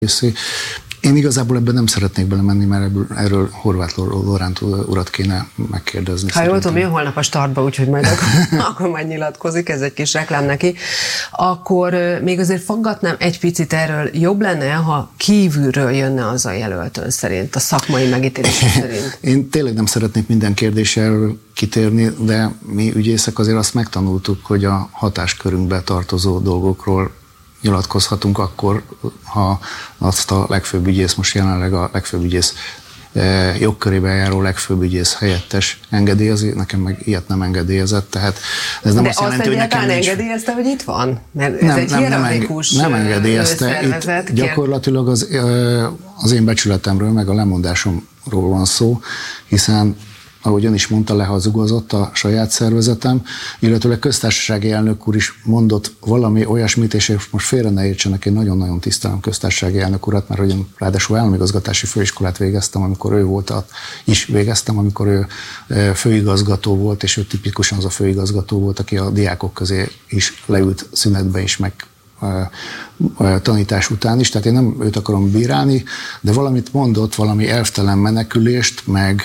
Én igazából ebben nem szeretnék belemenni, mert erről Horváth Lóránt urat kéne megkérdezni. Ha jól tudom, jön holnap a Startba, úgyhogy majd akkor majd nyilatkozik, ez egy kis reklám neki. Akkor még azért faggatnám egy picit erről, jobb lenne, ha kívülről jönne az a jelölt ön szerint, a szakmai megítélés szerint? Én tényleg nem szeretnék minden kérdésre kitérni, de mi ügyészek azért azt megtanultuk, hogy a hatáskörünkbe tartozó dolgokról nyilatkozhatunk akkor, ha azt a legfőbb ügyész, most jelenleg a legfőbb ügyész jogkörében járó legfőbb ügyész helyettes engedélyezi, nekem meg ilyet nem engedélyezett, tehát ez nem de azt jelenti, hogy nekem nincs... engedélyezte, hogy itt van? Mert ez egy hierarchikus nem engedélyezte. Itt gyakorlatilag az én becsületemről, meg a lemondásomról van szó, hiszen ahogy ön is mondta, lehazugozott a saját szervezetem, illetőleg köztársasági elnök úr is mondott valami olyasmit, és most félre ne értsenek, én nagyon-nagyon tisztelem köztársasági elnök urat, mert hogy én ráadásul államigazgatási főiskolát végeztem, amikor ő volt, amikor ő főigazgató volt, és ő tipikusan az a főigazgató volt, aki a diákok közé is leült szünetbe is, meg tanítás után is, tehát én nem őt akarom bírálni, de valamit mondott, valami elvtelen menekülést, meg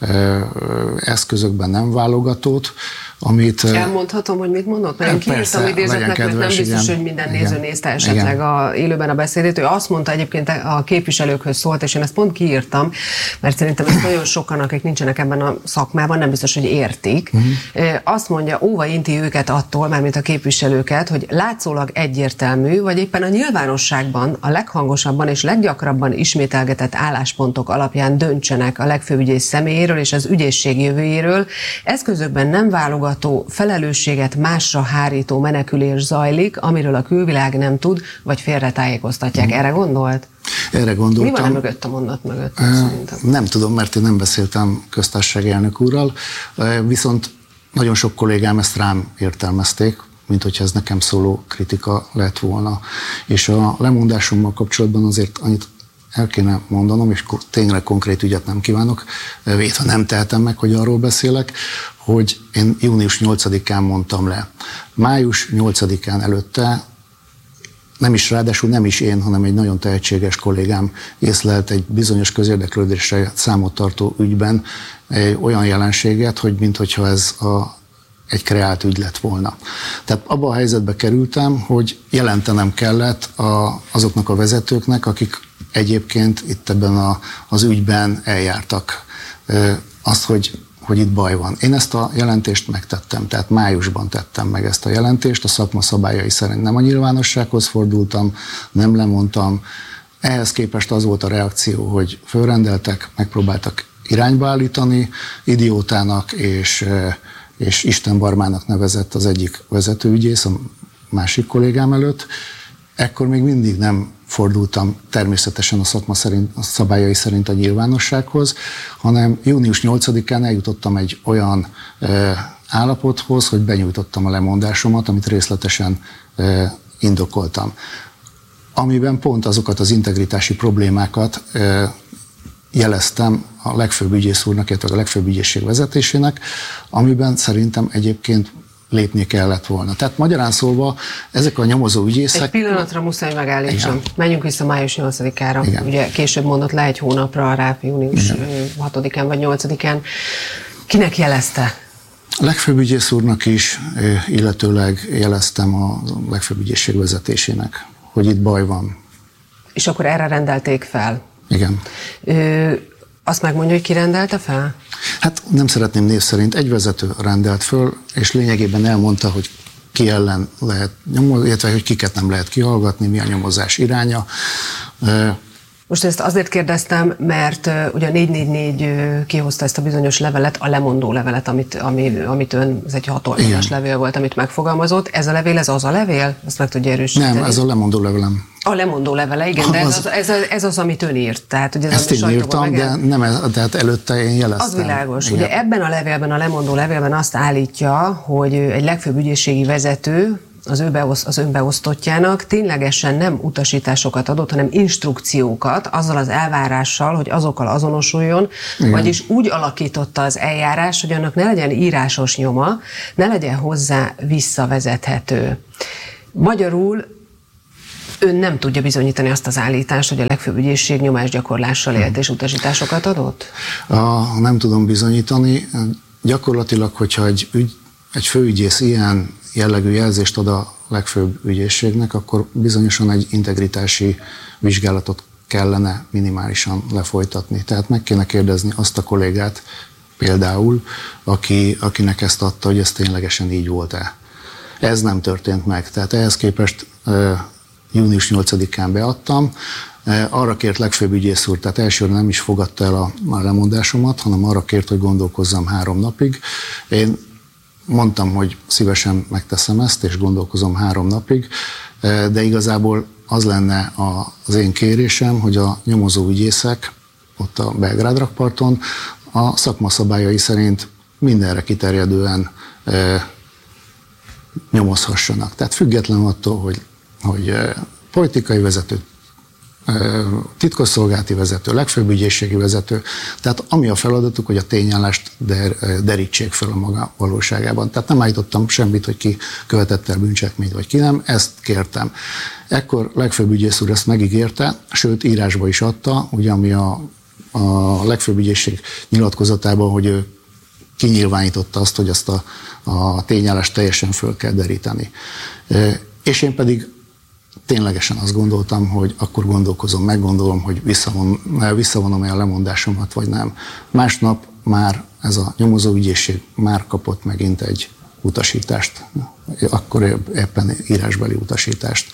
eszközökben nem válogatót, amit... Elmondhatom, hogy mit mondott? Mert én kiírtam idézetnek, mert nem biztos, hogy minden néző nézte esetleg élőben a beszédét. Ő azt mondta, egyébként a képviselőkhöz szólt, és én ezt pont kiírtam, mert szerintem ezt nagyon sokan, akik nincsenek ebben a szakmában, nem biztos, hogy értik. Azt mondja, óva inti őket attól, mármint a képviselőket, hogy látszólag egyértelmű, vagy éppen a nyilvánosságban a leghangosabban és leggyakrabban ismételgetett álláspontok alapján döntsenek a legfőbb ügyész személyéről és az ügyészség jövőjéről. Eszközökben nem válogató, felelősséget másra hárító menekülés zajlik, amiről a külvilág nem tud, vagy félretájékoztatják. Erre gondolt? Erre gondoltam. Mi van mögött a mondat mögött? Nem tudom, mert én nem beszéltem köztársasági elnök úrral, viszont nagyon sok kollégám ezt rám értelmezték, mint hogyha ez nekem szóló kritika lett volna. És a lemondásommal kapcsolatban azért annyit el kéne mondanom, és tényleg konkrét ügyet nem kívánok, vétve nem tehetem meg, hogy arról beszélek, hogy én június 8-án mondtam le. Május 8-án előtte ráadásul nem is én, hanem egy nagyon tehetséges kollégám észlelt egy bizonyos közérdeklődésre számot tartó ügyben olyan jelenséget, hogy minthogyha ez egy kreált ügy lett volna. Tehát abba a helyzetbe kerültem, hogy jelentenem kellett azoknak a vezetőknek, akik egyébként itt ebben az ügyben eljártak azt, hogy itt baj van. Én ezt a jelentést megtettem, tehát májusban tettem meg ezt a jelentést, a szakma szabályai szerint nem a nyilvánossághoz fordultam, nem lemondtam. Ehhez képest az volt a reakció, hogy fölrendeltek, megpróbáltak irányba állítani, idiótának és istenbarmának nevezett az egyik vezetőügyész a másik kollégám előtt. Ekkor még mindig nem fordultam természetesen a szakma szabályai szerint a nyilvánossághoz, hanem június 8-án eljutottam egy olyan állapothoz, hogy benyújtottam a lemondásomat, amit részletesen indokoltam. Amiben pont azokat az integritási problémákat jeleztem a legfőbb ügyész úrnak, illetve a legfőbb ügyészség vezetésének, amiben szerintem egyébként lépni kellett volna. Tehát magyarán szólva ezek a nyomozó ügyészek... Egy pillanatra muszáj megállítsam. Menjünk vissza május 8-ára. Ugye később mondott le egy hónapra, rá június 6-án vagy 8-án. Kinek jelezte? A legfőbb ügyész úrnak is, illetőleg jeleztem a legfőbb ügyészség vezetésének, hogy itt baj van. És akkor erre rendelték fel? Igen. Azt megmondja, hogy ki rendelte fel? Hát nem szeretném név szerint, egy vezető rendelt föl, és lényegében elmondta, hogy ki ellen lehet nyomozni, illetve hogy kiket nem lehet kihallgatni, mi a nyomozás iránya. Most ezt azért kérdeztem, mert ugye a 444 kihozta ezt a bizonyos levelet, a lemondó levelet, amit ön, ez egy 6 oldalas levél volt, amit megfogalmazott. Ez a levél, ez az a levél? Ezt meg tudja erősíteni? Nem, ez a lemondó levelem. A lemondó levele, igen, de ez az, amit ön írt. Tehát, ugye ezt én írtam, de nem, tehát előtte én jeleztem. Az világos. Igen. Ugye ebben a levélben, a lemondó levélben azt állítja, hogy egy legfőbb ügyészségi vezető az önbeosztottjának ténylegesen nem utasításokat adott, hanem instrukciókat azzal az elvárással, hogy azokkal azonosuljon, vagyis úgy alakította az eljárás, hogy annak ne legyen írásos nyoma, ne legyen hozzá visszavezethető. Magyarul ön nem tudja bizonyítani azt az állítást, hogy a legfőbb ügyészség nyomásgyakorlással élt és utasításokat adott? Nem tudom bizonyítani. Gyakorlatilag, hogyha egy főügyész ilyen jellegű jelzést ad a legfőbb ügyészségnek, akkor bizonyosan egy integritási vizsgálatot kellene minimálisan lefolytatni. Tehát meg kéne kérdezni azt a kollégát például, akinek ezt adta, hogy ez ténylegesen így volt-e. Ez nem történt meg. Tehát ehhez képest június 8-án beadtam, arra kért legfőbb ügyész úr, tehát elsőre nem is fogadta el a lemondásomat, hanem arra kért, hogy gondolkozzam 3 napig. Én mondtam, hogy szívesen megteszem ezt, és gondolkozom 3 napig, de igazából az lenne az én kérésem, hogy a nyomozó ügyészek ott a Belgrád rakparton a szakma szabályai szerint mindenre kiterjedően nyomozhassanak. Tehát független attól, hogy politikai vezető, titkosszolgálati vezető, legfőbb ügyészségi vezető, tehát ami a feladatuk, hogy a tényállást derítsék fel a maga valóságában. Tehát nem állítottam semmit, hogy ki követett el bűncselekményt, vagy ki nem, ezt kértem. Ekkor legfőbb ügyész úr ezt megígérte, sőt írásba is adta, ugye ami a legfőbb ügyészség nyilatkozatában, hogy ő kinyilvánította azt, hogy ezt a tényállást teljesen föl kell deríteni. És én pedig ténylegesen azt gondoltam, hogy akkor meggondolom, hogy visszavonom-e a lemondásomat, vagy nem. Másnap már ez a nyomozóügyészség már kapott megint egy utasítást, akkor éppen írásbeli utasítást.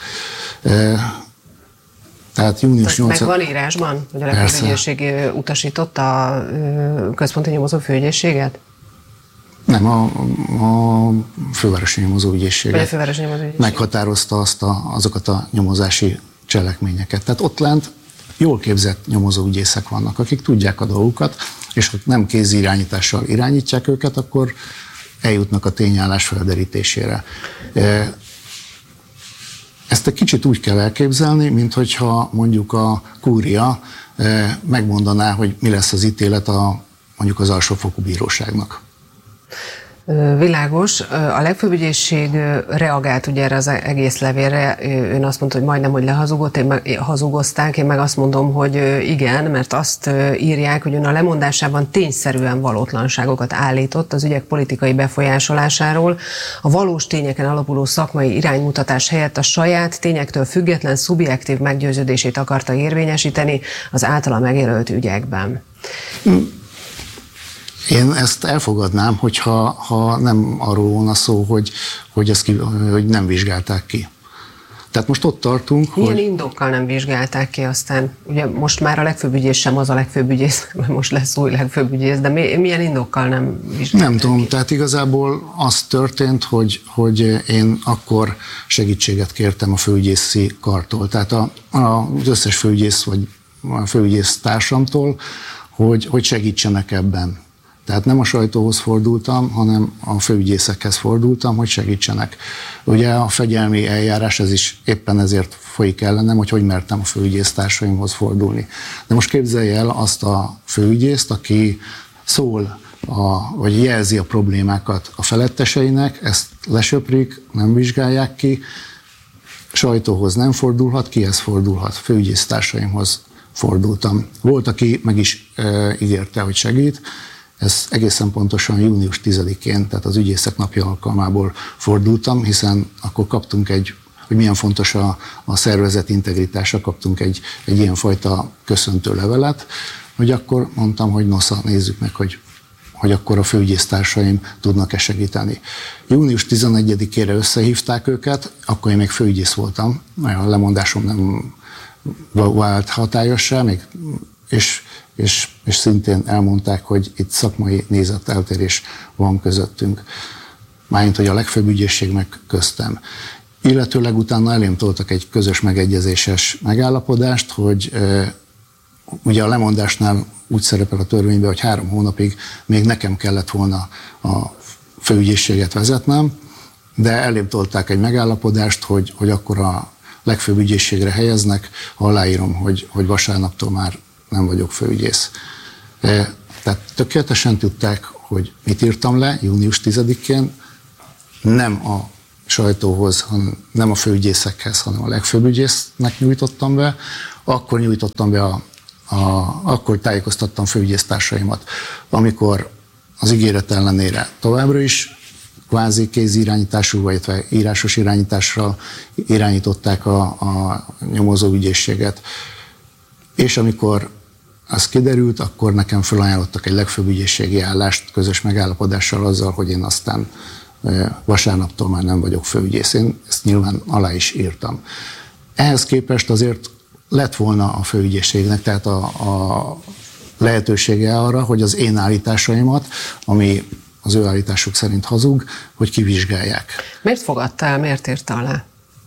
Tehát június 8. Meg van írásban, hogy a legfőbb ügyészség utasította a központi nyomozó főügyészséget? Nem, a fővárosi nyomozóügyészséget meghatározta azokat a nyomozási cselekményeket. Tehát ott lent jól képzett nyomozóügyészek vannak, akik tudják a dolgukat, és ha nem kézi irányítással irányítják őket, akkor eljutnak a tényállás felderítésére. Ezt egy kicsit úgy kell elképzelni, mint hogyha mondjuk a kúria megmondaná, hogy mi lesz az ítélet mondjuk az alsófokú bíróságnak. Világos. A legfőbb ügyészség reagált ugye erre az egész levélre. Ön azt mondta, hogy majdnem, hogy hazugozták. Én meg azt mondom, hogy igen, mert azt írják, hogy ön a lemondásában tényszerűen valótlanságokat állított az ügyek politikai befolyásolásáról. A valós tényeken alapuló szakmai iránymutatás helyett a saját tényektől független szubjektív meggyőződését akarta érvényesíteni az általa megjelölt ügyekben. Én ezt elfogadnám, hogyha nem arról volna szó, hogy nem vizsgálták ki. Tehát most ott tartunk, milyen indokkal nem vizsgálták ki aztán? Ugye most már a legfőbb ügyész sem az a legfőbb ügyész, most lesz új legfőbb ügyész, de milyen indokkal nem vizsgálták Nem tudom, ki? tehát igazából az történt, hogy én akkor segítséget kértem a főügyészi kartól. Tehát az összes főügyész vagy a főügyész társamtól, hogy segítsenek ebben. Tehát nem a sajtóhoz fordultam, hanem a főügyészekhez fordultam, hogy segítsenek. Ugye a fegyelmi eljárás, ez is éppen ezért folyik ellenem, hogy mertem a főügyésztársaimhoz fordulni. De most képzelje el azt a főügyészt, aki szól, vagy jelzi a problémákat a feletteseinek, ezt lesöprik, nem vizsgálják ki, sajtóhoz nem fordulhat, kihez fordulhat? Főügyésztársaimhoz fordultam. Volt, aki meg is ígérte, hogy segít. Ez egészen pontosan június 10-én, tehát az ügyészek napja alkalmából fordultam, hiszen akkor kaptunk hogy milyen fontos a szervezet integritása, kaptunk egy ilyenfajta köszöntő levelet, hogy akkor mondtam, hogy nosza, nézzük meg, hogy akkor a főügyésztársaim tudnak-e segíteni. Június 11-ére összehívták őket, akkor én még főügyész voltam, a lemondásom nem vált hatályossá, és szintén elmondták, hogy itt szakmai nézeteltérés van közöttünk. Mármint, hogy a legfőbb ügyészség meg köztem. Illetőleg utána elém toltak egy közös megegyezéses megállapodást, hogy ugye a lemondásnál úgy szerepel a törvényben, hogy 3 hónapig még nekem kellett volna a főügyészséget vezetnem, de elém tolták egy megállapodást, hogy akkor a legfőbb ügyészségre helyeznek, ha aláírom, hogy vasárnaptól már nem vagyok főügyész. Tehát tökéletesen tudták, hogy mit írtam le június 10-én, nem a sajtóhoz, hanem nem a főügyészekhez, hanem a legfőbb ügyésznek nyújtottam be, akkor nyújtottam be akkor tájékoztattam főügyésztársaimat, amikor az ígéret ellenére továbbra is kvázi kézirányítású, vagy írásos irányítással irányították a nyomozó ügyészséget. És amikor az kiderült, akkor nekem felajánlottak egy legfőbb ügyészségi állást közös megállapodással azzal, hogy én aztán vasárnaptól már nem vagyok főügyész. Én ezt nyilván alá is írtam. Ehhez képest azért lett volna a főügyészségnek, tehát a lehetősége arra, hogy az én állításaimat, ami az ő állításuk szerint hazug, hogy kivizsgálják. Miért fogadta el, miért írta alá?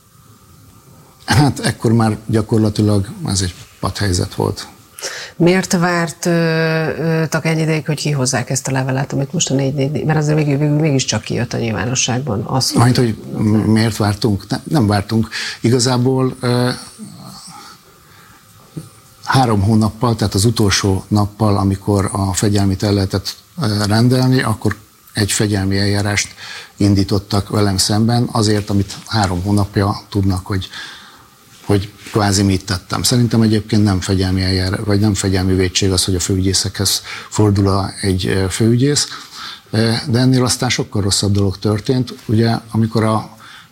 Hát ekkor már gyakorlatilag ez egy padhelyzet volt. Miért vártak ennyi ideig, hogy kihozzák ezt a levelet, amit most a 444, mert azért végül mégiscsak kijött a nyilvánosságban. Majd, hogy miért vártunk? Nem vártunk. Igazából 3 hónappal, tehát az utolsó nappal, amikor a fegyelmit el lehetett rendelni, akkor egy fegyelmi eljárást indítottak velem szemben azért, amit 3 hónapja tudnak, hogy kvázi mit tettem. Szerintem egyébként nem fegyelmi eljárás, vagy nem fegyelmi vétség az, hogy a főügyészekhez fordul egy főügyész, de ennél aztán sokkal rosszabb dolog történt. Ugye, amikor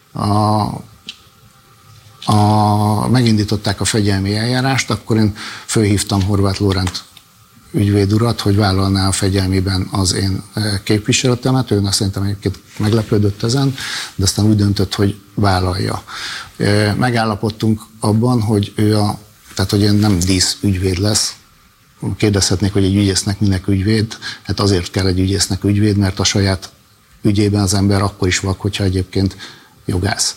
megindították a fegyelmi eljárást, akkor én fölhívtam Horváth Lóránt ügyvéd urat, hogy vállalná a fegyelmiben az én képviseletemet. Ő szerintem egyébként meglepődött ezen, de aztán úgy döntött, hogy vállalja. Megállapodtunk abban, hogy tehát hogy én nem dísz ügyvéd lesz. Kérdezhetnék, hogy egy ügyésznek minek ügyvéd. Hát azért kell egy ügyésznek ügyvéd, mert a saját ügyében az ember akkor is vak, hogyha egyébként jogász.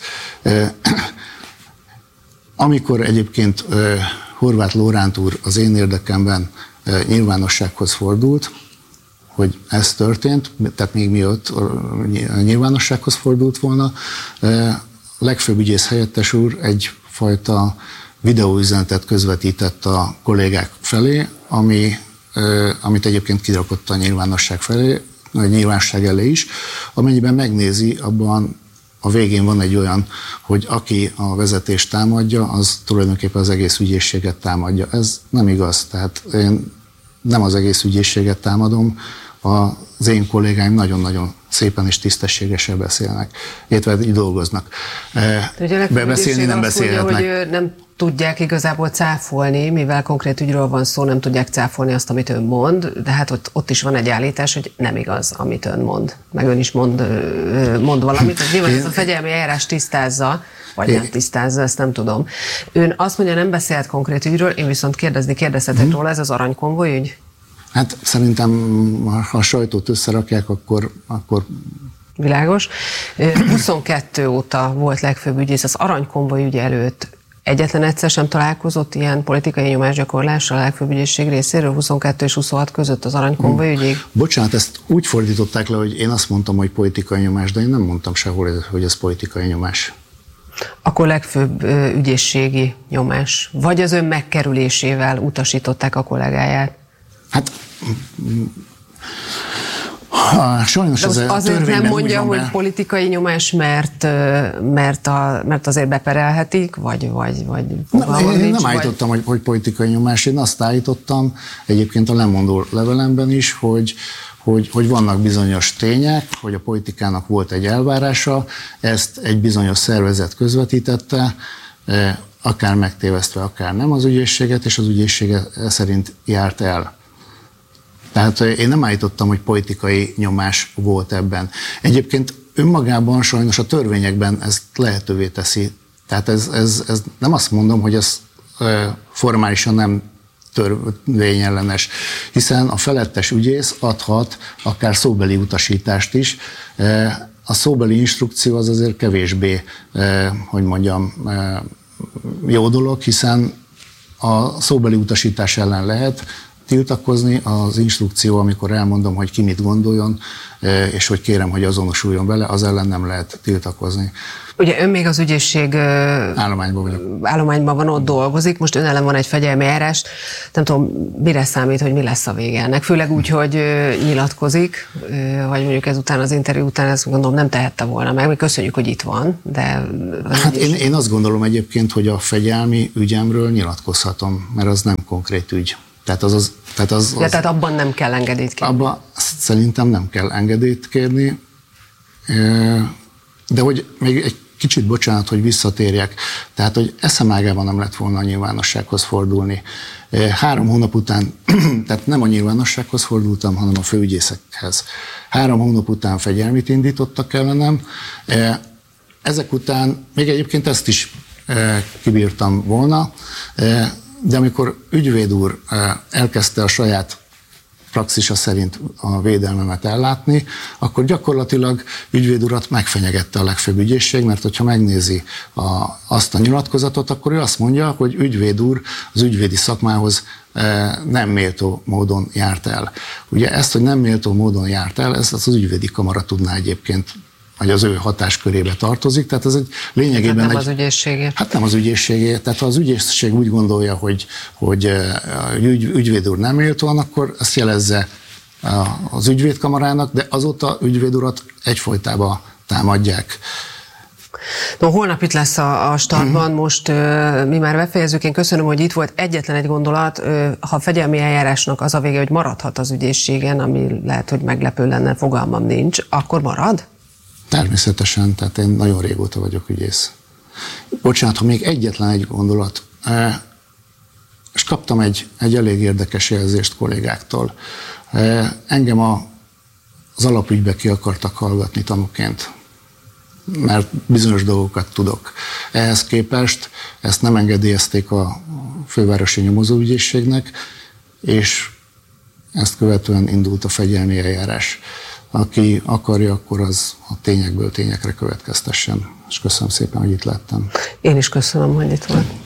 Amikor egyébként Horváth Lóránt úr az én érdekemben nyilvánossághoz fordult, hogy ez történt, tehát még mielőtt nyilvánossághoz fordult volna, a legfőbb ügyész helyettes úr egyfajta videóüzenetet közvetített a kollégák felé, amit egyébként kirakott a nyilvánosság felé, a nyilvánosság elé is, amennyiben megnézi, abban a végén van egy olyan, hogy aki a vezetést támadja, az tulajdonképpen az egész ügyészséget támadja. Ez nem igaz, tehát én nem az egész ügyészséget támadom, az én kollégáim nagyon-nagyon szépen és tisztességesen beszélnek, illetve így dolgoznak. Beszélni nem beszélhetnek. Mondja, hogy nem tudják igazából cáfolni, mivel konkrét ügyről van szó, nem tudják cáfolni azt, amit ön mond, de hát ott is van egy állítás, hogy nem igaz, amit ön mond. Meg ön is mond valamit, hogy nyilván ez a fegyelmi eljárás tisztázza, vagy nem tisztázza, ezt nem tudom. Ön azt mondja, nem beszélt konkrét ügyről, én viszont kérdezhetek róla, ez az aranykonvoj ügy? Hát szerintem, ha a sajtót összerakják, akkor... Világos. 22 óta volt legfőbb ügyész, az aranykonvoj ügy előtt egyetlen egyszer sem találkozott ilyen politikai nyomásgyakorlással a legfőbb ügyészség részéről 22 és 26 között az aranykonvoj ügyig? Bocsánat, ezt úgy fordították le, hogy én azt mondtam, hogy politikai nyomás, de én nem mondtam sehol, hogy ez politikai nyomás. Akkor legfőbb ügyészségi nyomás. Vagy az ön megkerülésével utasították a kollégáját? Hát sajnos ez a azért nem mondja, hogy politikai nyomás, mert azért beperelhetik, vagy én nem állítottam, hogy politikai nyomás, én azt állítottam egyébként a lemondó levelemben is, hogy vannak bizonyos tények, hogy a politikának volt egy elvárása, ezt egy bizonyos szervezet közvetítette, akár megtévesztve, akár nem az ügyészséget, és az ügyészsége szerint járt el. Tehát én nem állítottam, hogy politikai nyomás volt ebben. Egyébként önmagában sajnos a törvényekben ezt lehetővé teszi. Tehát ez nem azt mondom, hogy ez formálisan nem törvényellenes, hiszen a felettes ügyész adhat akár szóbeli utasítást is. A szóbeli instrukció az azért kevésbé, jó dolog, hiszen a szóbeli utasítás ellen lehet tiltakozni, az instrukció, amikor elmondom, hogy ki mit gondoljon, és hogy kérem, hogy azonosuljon vele, az ellen nem lehet tiltakozni. Ugye ön még az ügyészség állományban van, ott dolgozik, most ön ellen van egy fegyelmi eljárás, nem tudom, mire számít, hogy mi lesz a vége ennek, főleg úgy, hogy nyilatkozik, vagy mondjuk ezután az interjú után ezt gondolom nem tehette volna meg, mi köszönjük, hogy itt van, de... Hát én azt gondolom egyébként, hogy a fegyelmi ügyemről nyilatkozhatom, mert az nem konkrét ügy. Tehát abban nem kell engedélyt kérni. Abban szerintem nem kell engedélyt kérni, de hogy még egy kicsit bocsánat, hogy visszatérjek, tehát hogy eszemágában nem lett volna a nyilvánossághoz fordulni. 3 hónap után, tehát nem a nyilvánossághoz fordultam, hanem a főügyészekhez. 3 hónap után fegyelmit indítottak ellenem. Ezek után még egyébként ezt is kibírtam volna, de amikor ügyvéd úr elkezdte a saját praxisa szerint a védelmemet ellátni, akkor gyakorlatilag ügyvéd urat megfenyegette a legfőbb ügyészség, mert hogyha megnézi azt a nyilatkozatot, akkor ő azt mondja, hogy ügyvéd úr az ügyvédi szakmához nem méltó módon járt el. Ugye ezt, hogy nem méltó módon járt el, ezt az ügyvédi kamara tudná egyébként, vagy az ő hatáskörébe tartozik, tehát ez egy lényegében... Hát nem az ügyészségé. Hát nem az ügyészségé, tehát ha az ügyészség úgy gondolja, hogy ügyvéd úr nem méltóan, akkor ezt jelezze az ügyvédkamarának, de azóta ügyvéd urat egyfolytában támadják. No, holnap itt lesz a startban, most mi már befejezzük, én köszönöm, hogy itt volt. Egyetlen egy gondolat, ha a fegyelmi eljárásnak az a vége, hogy maradhat az ügyészségen, ami lehet, hogy meglepő lenne, fogalmam nincs, akkor marad? Természetesen, tehát én nagyon régóta vagyok ügyész. Bocsánat, ha még egyetlen egy gondolat, és kaptam egy elég érdekes jelzést kollégáktól. Engem az alapügybe ki akartak hallgatni tanúként, mert bizonyos dolgokat tudok. Ehhez képest ezt nem engedélyezték a fővárosi nyomozóügyészségnek, és ezt követően indult a fegyelmi eljárás. Aki akarja, akkor az a tényekből tényekre következtessen. És köszönöm szépen, hogy itt lettem. Én is köszönöm, hogy itt volt.